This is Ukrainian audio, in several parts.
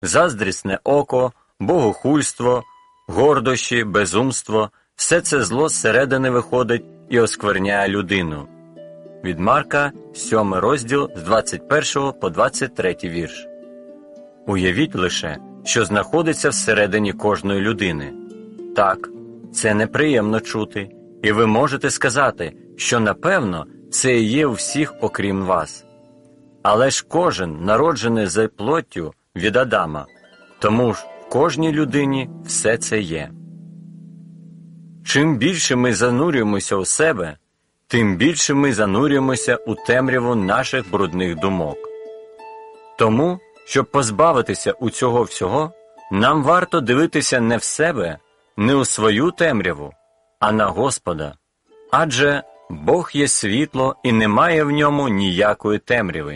заздрісне око, богохульство, гордощі, безумство – все це зло зсередини виходить і оскверняє людину. Від Марка, 7 розділ, з 21 по 23 вірш. Уявіть лише, що знаходиться всередині кожної людини. Так, це неприємно чути, і ви можете сказати, що, напевно, це і є у всіх, окрім вас. Але ж кожен народжений за плоттю від Адама, тому ж в кожній людині все це є. Чим більше ми занурюємося у себе, тим більше ми занурюємося у темряву наших брудних думок. Тому, щоб позбавитися у цього всього, нам варто дивитися не в себе, не у свою темряву, а на Господа. Адже Бог є світло і немає в ньому ніякої темряви.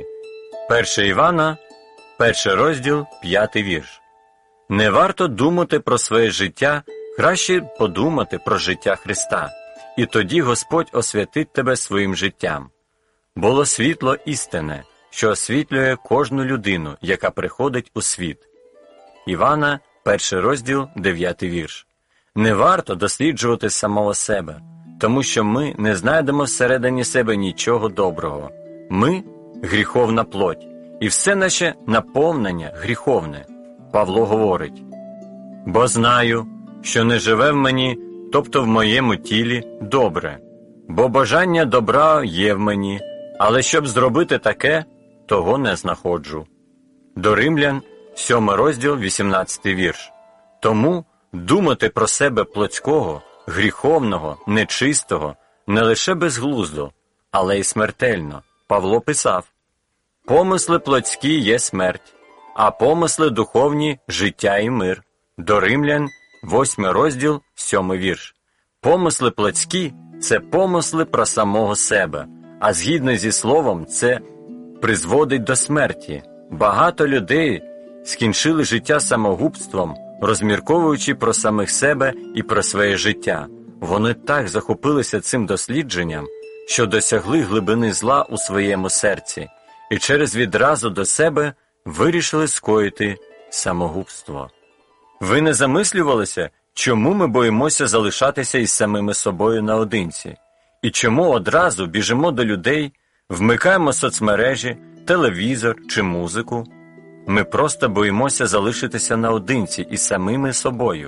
1 Івана, 1 розділ, 5 вірш. Не варто думати про своє життя, краще подумати про життя Христа, і тоді Господь освятить тебе своїм життям. Було світло істинне, що освітлює кожну людину, яка приходить у світ. Івана, 1 розділ, 9 вірш. Не варто досліджувати самого себе, тому що ми не знайдемо всередині себе нічого доброго. Ми – гріховна плоть, і все наше наповнення гріховне. Павло говорить: «Бо знаю, що не живе в мені, тобто в моєму тілі, добре, бо бажання добра є в мені, але щоб зробити таке, того не знаходжу». До Римлян, 7 розділ, 18 вірш. Тому думати про себе плотського, гріховного, нечистого не лише безглуздо, але й смертельно. Павло писав: «Помисли плотські є смерть, а помисли духовні – життя і мир». До Римлян, 8 розділ, 7 вірш. Помисли плотські – це помисли про самого себе, а згідно зі словом це призводить до смерті. Багато людей скінчили життя самогубством, розмірковуючи про самих себе і про своє життя. Вони так захопилися цим дослідженням, що досягли глибини зла у своєму серці, і через відразу до себе вирішили скоїти самогубство. Ви не замислювалися, чому ми боїмося залишатися із самими собою наодинці? І чому одразу біжимо до людей, вмикаємо соцмережі, телевізор чи музику? Ми просто боїмося залишитися наодинці із самими собою,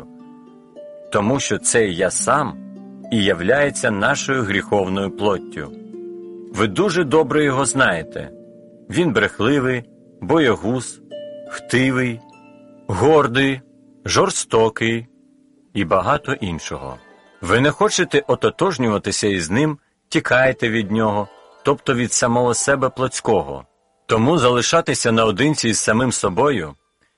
тому що цей «я сам» і являється нашою гріховною плоттю. Ви дуже добре його знаєте. Він брехливий, боягуз, хтивий, гордий, жорстокий і багато іншого. Ви не хочете ототожнюватися із ним, тікаєте від нього, тобто від самого себе плотського. Тому залишатися наодинці із самим собою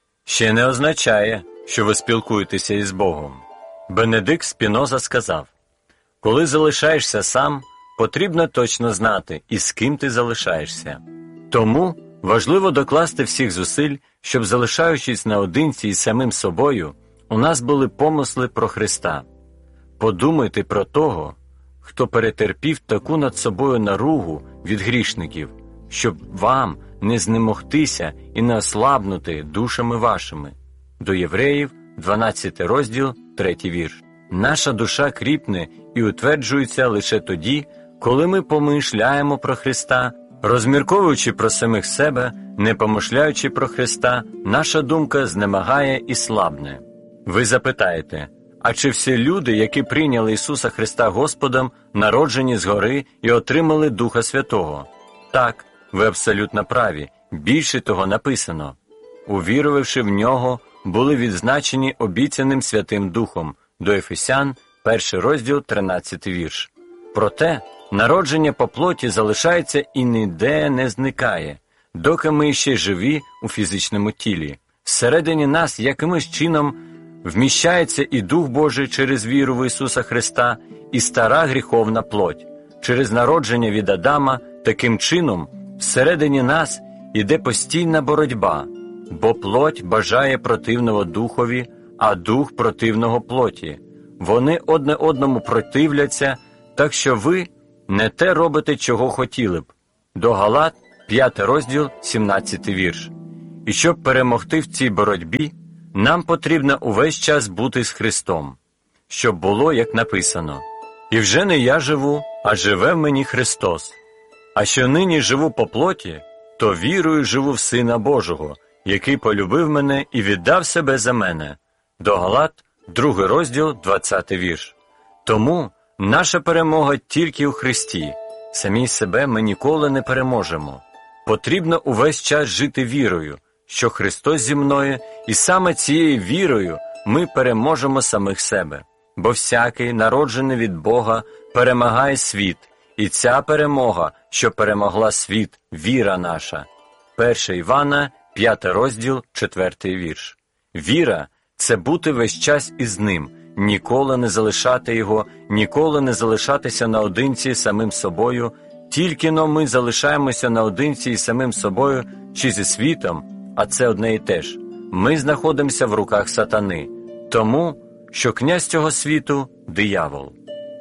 ще не означає, що ви спілкуєтеся із Богом. Бенедикт Спіноза сказав: «Коли залишаєшся сам, потрібно точно знати, із ким ти залишаєшся». Тому важливо докласти всіх зусиль, щоб, залишаючись наодинці із самим собою, у нас були помисли про Христа. Подумайте про того, хто перетерпів таку над собою наругу від грішників, щоб вам не знемогтися і не ослабнути душами вашими. До Євреїв, 12 розділ, 3 вірш. Наша душа кріпне і утверджується лише тоді, коли ми помишляємо про Христа. Розмірковуючи про самих себе, не помишляючи про Христа, наша думка знемагає і слабне. Ви запитаєте: а чи всі люди, які прийняли Ісуса Христа Господом, народжені згори і отримали Духа Святого? Так, ви абсолютно праві. Більше того написано: увірувавши в Нього, були відзначені обіцяним Святим Духом. До Ефесян, 1 розділ, 13 вірш. Проте, народження по плоті залишається і ніде не зникає, доки ми ще живі у фізичному тілі. Всередині нас якимось чином вміщається і Дух Божий через віру в Ісуса Христа, і стара гріховна плоть. Через народження від Адама таким чином всередині нас іде постійна боротьба, бо плоть бажає противного Духові, а Дух противного плоті. Вони одне одному противляться, так що ви не те робите, чого хотіли б. До Галат, 5 розділ, 17 вірш. І щоб перемогти в цій боротьбі, нам потрібно увесь час бути з Христом, щоб було, як написано: «І вже не я живу, а живе в мені Христос. А що нині живу по плоті, то вірою живу в Сина Божого, який полюбив мене і віддав себе за мене». До Галат, 2 розділ, 20 вірш. Тому наша перемога тільки у Христі. Самі себе ми ніколи не переможемо. Потрібно увесь час жити вірою, що Христос зі мною, і саме цією вірою ми переможемо самих себе. Бо всякий, народжений від Бога, перемагає світ, і ця перемога, що перемогла світ, віра наша. 1 Івана, 5 розділ, 4 вірш. Віра – це бути весь час із Ним, ніколи не залишати Його, ніколи не залишатися наодинці з самим собою. Тільки-но ми залишаємося наодинці із самим собою чи зі світом, а це одне і те ж. Ми знаходимося в руках сатани, тому, що князь цього світу – диявол.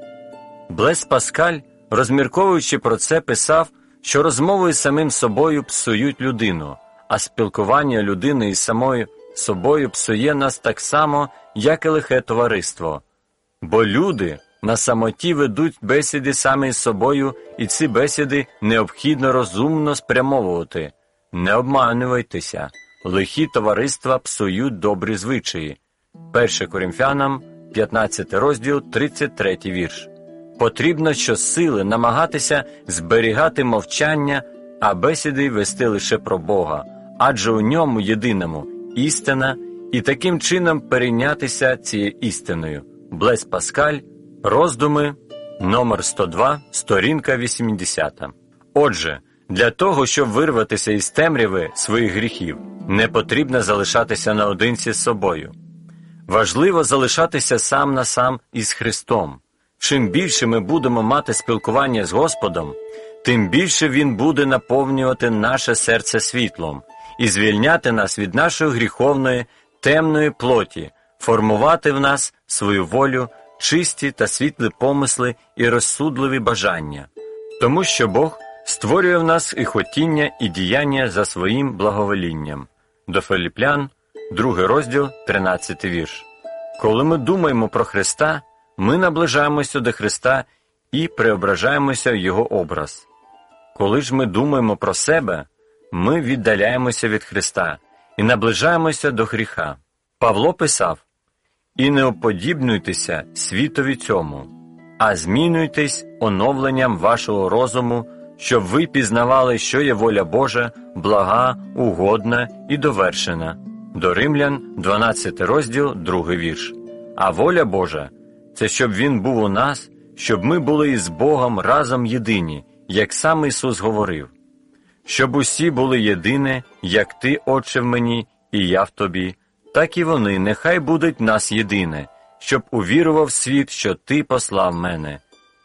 Блез Паскаль, розмірковуючи про це, писав, що розмови з самим собою псують людину, а спілкування людини із самою собою псує нас так само, як і лихе товариство. Бо люди на самоті ведуть бесіди самі з собою, і ці бесіди необхідно розумно спрямовувати. Не обманювайтеся, лихі товариства псують добрі звичаї. 1 Коринфянам, 15 розділ, 33 вірш. Потрібно щосили намагатися зберігати мовчання, а бесіди вести лише про Бога, адже у ньому єдиному істина, і таким чином перейнятися цією істиною. Блез Паскаль, роздуми, номер 102, сторінка 80. Отже, для того, щоб вирватися із темряви своїх гріхів, не потрібно залишатися наодинці з собою. Важливо залишатися сам на сам із Христом. Чим більше ми будемо мати спілкування з Господом, тим більше Він буде наповнювати наше серце світлом і звільняти нас від нашої гріховної, темної плоті, формувати в нас свою волю, чисті та світлі помисли і розсудливі бажання. Тому що Бог створює в нас і хотіння, і діяння за своїм благоволінням. До Филип'ян, 2 розділ, 13 вірш. Коли ми думаємо про Христа, ми наближаємося до Христа і преображаємося в Його образ. Коли ж ми думаємо про себе, ми віддаляємося від Христа і наближаємося до гріха. Павло писав: «І не уподібнюйтеся світові цьому, а змінюйтесь оновленням вашого розуму, щоб ви пізнавали, що є воля Божа, блага, угодна і довершена». До Римлян, 12 розділ, 2 вірш. А воля Божа – це щоб Він був у нас, щоб ми були із Богом разом єдині, як сам Ісус говорив. Щоб усі були єдине, як Ти, Отче, в мені, і я в Тобі, так і вони нехай будуть нас єдине, щоб увірував світ, що Ти послав мене.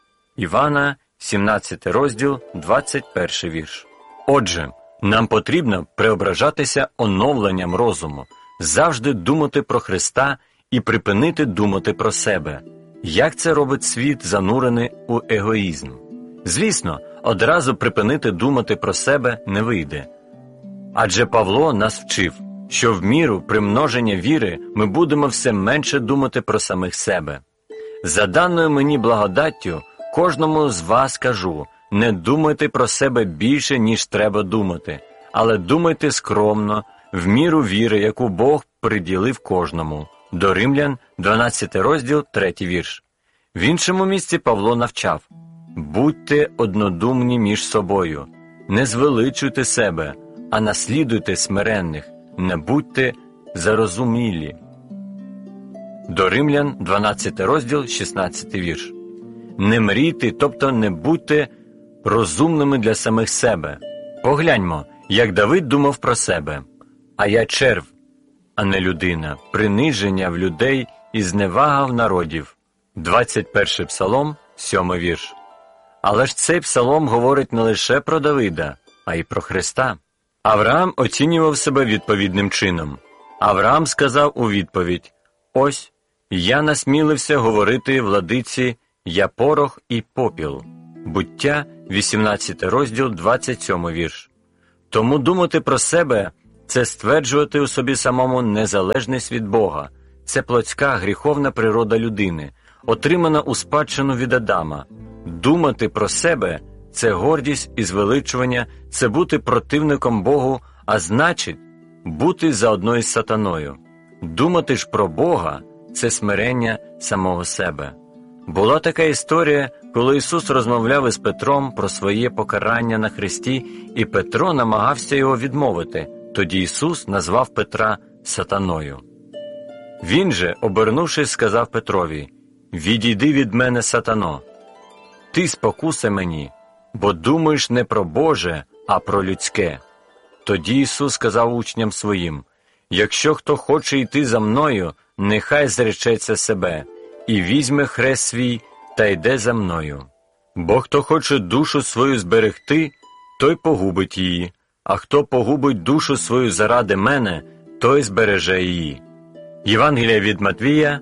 Івана, 17 розділ, 21 вірш. Отже, нам потрібно преображатися оновленням розуму, завжди думати про Христа і припинити думати про себе. Як це робить світ, занурений у егоїзм? Звісно, одразу припинити думати про себе не вийде. Адже Павло нас вчив, що в міру примноження віри ми будемо все менше думати про самих себе. За даною мені благодаттю, кожному з вас кажу, не думайте про себе більше, ніж треба думати, але думайте скромно, в міру віри, яку Бог приділив кожному. До Римлян, 12 розділ, 3 вірш. В іншому місці Павло навчав: «Будьте однодумні між собою, не звеличуйте себе, а наслідуйте смиренних, не будьте зарозумілі». До Римлян, 12 розділ, 16 вірш. Не мрійте, тобто не будьте розумними для самих себе. Погляньмо, як Давид думав про себе. «А я черв, а не людина, приниження в людей і зневага в народів». 21 псалом, 7 вірш. Але ж цей псалом говорить не лише про Давида, а й про Христа. Авраам оцінював себе відповідним чином. Авраам сказав у відповідь: «Ось, я насмілився говорити владиці, я порох і попіл». Буття, 18 розділ, 27 вірш. Тому думати про себе – це стверджувати у собі самому незалежність від Бога. Це плотська гріховна природа людини, отримана у спадщину від Адама. Думати про себе – це гордість і звеличування, це бути противником Богу, а значить, бути заодно із сатаною. Думати ж про Бога – це смирення самого себе. Була така історія, коли Ісус розмовляв із Петром про своє покарання на хресті, і Петро намагався його відмовити. Тоді Ісус назвав Петра сатаною. Він же, обернувшись, сказав Петрові: «Відійди від мене, сатано! Ти спокуса мені, бо думаєш не про Боже, а про людське». Тоді Ісус сказав учням своїм: «Якщо хто хоче йти за мною, нехай зречеться себе, і візьме хрест свій, та йде за мною. Бо хто хоче душу свою зберегти, той погубить її, а хто погубить душу свою заради мене, той збереже її». Євангелія від Матвія,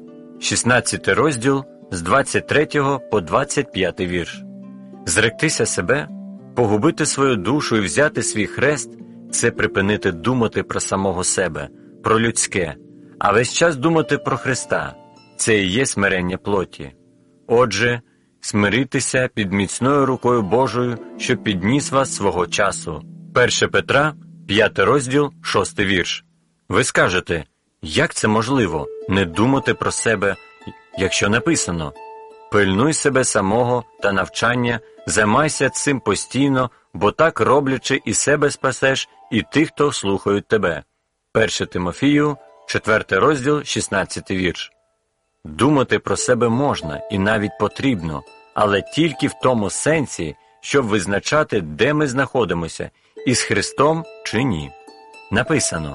16 розділ, з 23 по 25 вірш. Зректися себе, погубити свою душу і взяти свій хрест – це припинити думати про самого себе, про людське, а весь час думати про Христа – це і є смирення плоті. Отже, смиритися під міцною рукою Божою, що підніс вас свого часу. 1 Петра, 5 розділ, 6 вірш. Ви скажете: як це можливо не думати про себе, якщо написано: «Пильнуй себе самого та навчання, займайся цим постійно, бо так роблячи і себе спасеш, і тих, хто слухають тебе». 1 Тимофію, 4 розділ, 16 вірш. Думати про себе можна і навіть потрібно, але тільки в тому сенсі, щоб визначати, де ми знаходимося, із Христом чи ні. Написано: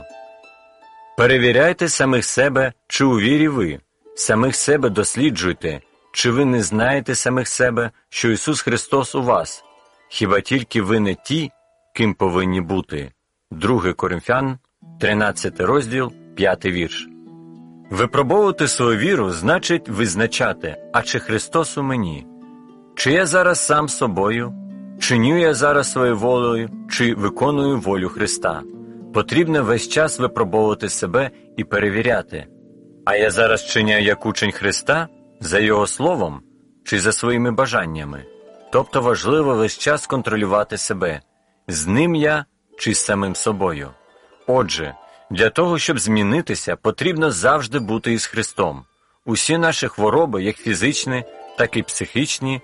«Перевіряйте самих себе, чи у вірі ви, самих себе досліджуйте, чи ви не знаєте самих себе, що Ісус Христос у вас, хіба тільки ви не ті, ким повинні бути». 2 Коринфян, 13 розділ, 5 вірш. Випробовувати свою віру значить визначати, а чи Христос у мені? Чи я зараз сам собою? Чиню я зараз своєю волею, чи виконую волю Христа? Потрібно весь час випробовувати себе і перевіряти. А я зараз чиняю як учень Христа, за Його словом, чи за своїми бажаннями? Тобто важливо весь час контролювати себе, з ним я чи з самим собою. Отже, для того, щоб змінитися, потрібно завжди бути із Христом. Усі наші хвороби, як фізичні, так і психічні,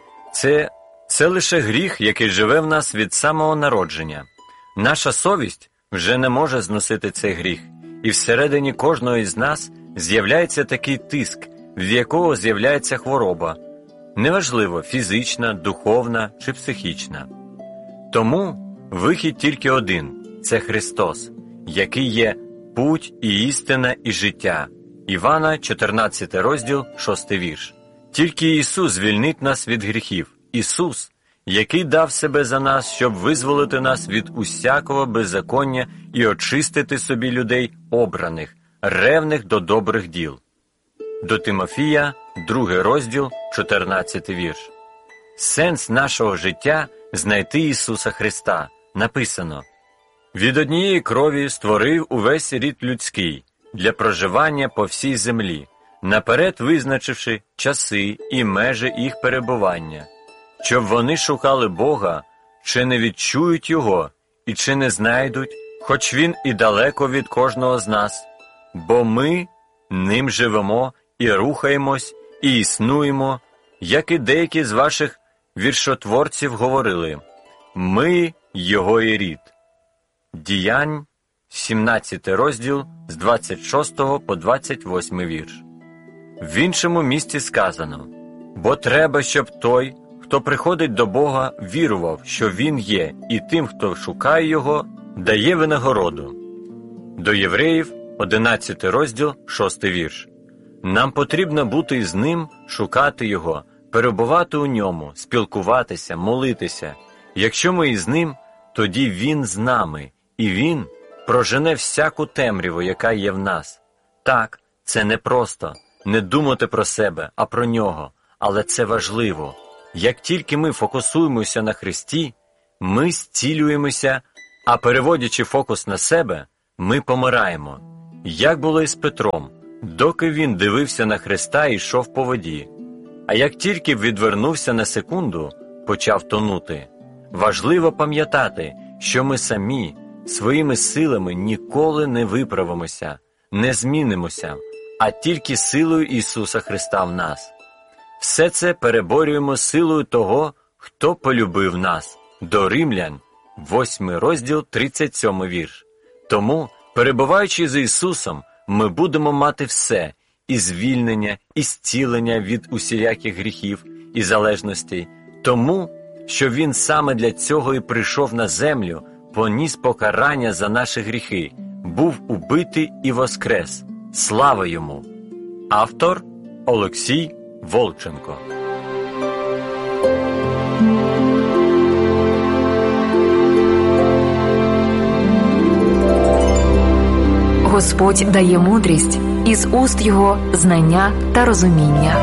це лише гріх, який живе в нас від самого народження. Наша совість вже не може зносити цей гріх, і всередині кожного із нас з'являється такий тиск, від якого з'являється хвороба. Неважливо, фізична, духовна чи психічна. Тому вихід тільки один – це Христос, який є путь і істина і життя. Івана, 14 розділ, 6 вірш. Тільки Ісус звільнить нас від гріхів. Ісус, який дав себе за нас, щоб визволити нас від усякого беззаконня і очистити собі людей обраних, ревних до добрих діл. До Тимофія, 2 розділ, 14 вірш. Сенс нашого життя – знайти Ісуса Христа. Написано: «Від однієї крові створив увесь рід людський для проживання по всій землі, наперед визначивши часи і межі їх перебування, щоб вони шукали Бога, чи не відчують Його, і чи не знайдуть, хоч Він і далеко від кожного з нас, бо ми ним живемо і рухаємось, і існуємо, як і деякі з ваших віршотворців говорили: ми Його і рід». Діянь, 17 розділ, з 26 по 28 вірш. В іншому місці сказано: «Бо треба, щоб той, хто приходить до Бога, вірував, що Він є, і тим, хто шукає Його, дає винагороду». До Євреїв, 11 розділ, 6 вірш. Нам потрібно бути із Ним, шукати Його, перебувати у Ньому, спілкуватися, молитися. Якщо ми із Ним, тоді Він з нами, і Він прожене всяку темряву, яка є в нас. Так, це не просто не думати про себе, а про Нього, але це важливо. Як тільки ми фокусуємося на Христі, ми зцілюємося, а переводячи фокус на себе, ми помираємо. Як було із Петром, доки він дивився на Христа і йшов по воді. А як тільки відвернувся на секунду, почав тонути. Важливо пам'ятати, що ми самі своїми силами ніколи не виправимося, не змінимося, а тільки силою Ісуса Христа в нас. Все це переборюємо силою того, хто полюбив нас. До Римлян, 8 розділ, 37 вірш. Тому, перебуваючи з Ісусом, ми будемо мати все – і звільнення, і зцілення від усіляких гріхів і залежностей, тому, що Він саме для цього і прийшов на землю, поніс покарання за наші гріхи, був убитий і воскрес. Слава Йому! Автор Олексій Волченко. Господь дає мудрість, із уст Його знання та розуміння.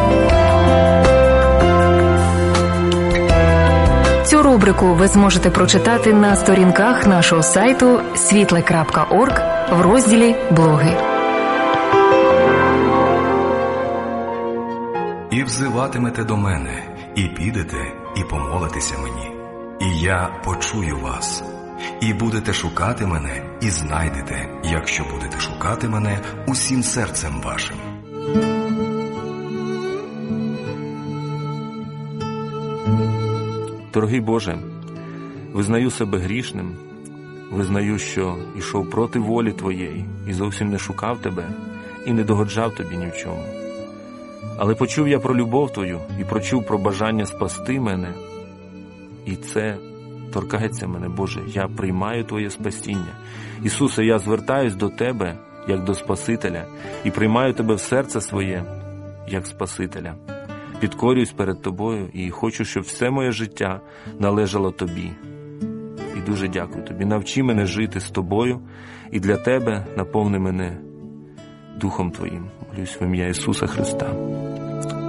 Цю рубрику ви зможете прочитати на сторінках нашого сайту svitle.org в розділі «Блоги». «І взиватимете до мене, і підете, і помолитеся мені, і я почую вас. І будете шукати мене, і знайдете, якщо будете шукати мене усім серцем вашим». Дорогий Боже, визнаю себе грішним, визнаю, що йшов проти волі Твоєї і зовсім не шукав Тебе і не догоджав Тобі ні в чому. Але почув я про любов Твою і прочув про бажання спасти мене, і це торкається мене, Боже. Я приймаю Твоє спасіння. Ісусе, я звертаюсь до Тебе, як до Спасителя, і приймаю Тебе в серце своє, як Спасителя. Підкорююсь перед Тобою і хочу, щоб все моє життя належало Тобі. І дуже дякую Тобі. Навчи мене жити з Тобою, і для Тебе наповни мене Духом Твоїм. Молюсь в ім'я Ісуса Христа.